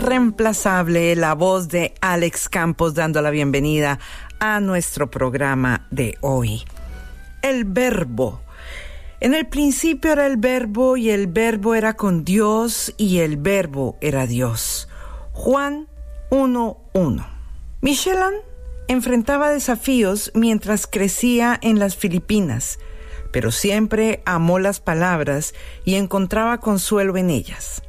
irreemplazable, la voz de Alex Campos dando la bienvenida a nuestro programa de hoy. El Verbo. En el principio era el Verbo y el Verbo era con Dios y el Verbo era Dios. Juan 1:1. Michelin enfrentaba desafíos mientras crecía en las Filipinas, pero siempre amó las palabras y encontraba consuelo en ellas.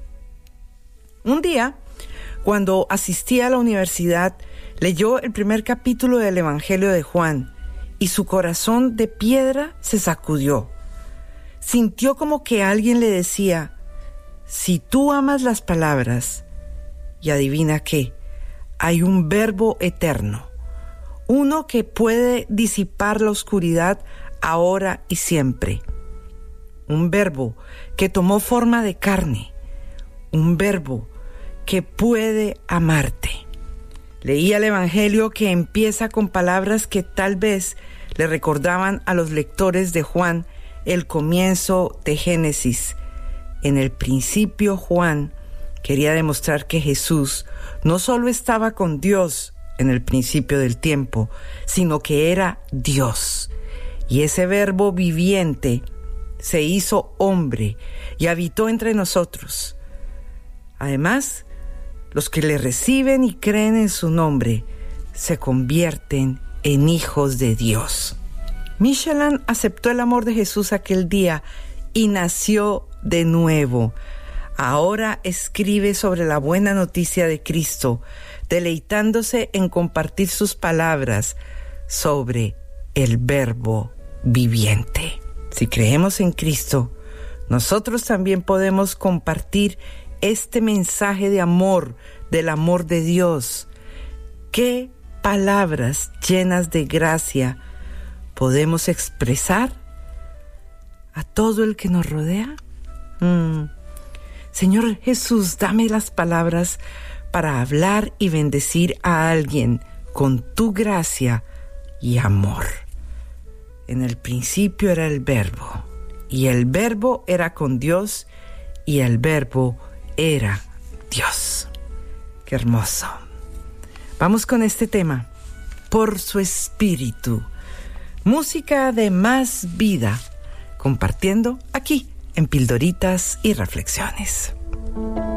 Un día, cuando asistía a la universidad, leyó el primer capítulo del Evangelio de Juan y su corazón de piedra se sacudió. Sintió como que alguien le decía: si tú amas las palabras, y adivina qué, hay un Verbo eterno, uno que puede disipar la oscuridad ahora y siempre. Un Verbo que tomó forma de carne, un Verbo que puede amarte. Leía el Evangelio que empieza con palabras que tal vez le recordaban a los lectores de Juan el comienzo de Génesis. En el principio, Juan quería demostrar que Jesús no solo estaba con Dios en el principio del tiempo, sino que era Dios. Y ese Verbo viviente se hizo hombre y habitó entre nosotros. Además, los que le reciben y creen en su nombre se convierten en hijos de Dios. Michelin aceptó el amor de Jesús aquel día y nació de nuevo. Ahora escribe sobre la buena noticia de Cristo, deleitándose en compartir sus palabras sobre el Verbo viviente. Si creemos en Cristo, nosotros también podemos compartir este mensaje de amor, del amor de Dios. ¿Qué palabras llenas de gracia podemos expresar a todo el que nos rodea? Señor Jesús, dame las palabras para hablar y bendecir a alguien con tu gracia y amor. En el principio era el Verbo, y el Verbo era con Dios, y el Verbo era Dios. ¡Qué hermoso! Vamos con este tema. Por su Espíritu. Música de más vida, compartiendo aquí en Pildoritas y Reflexiones.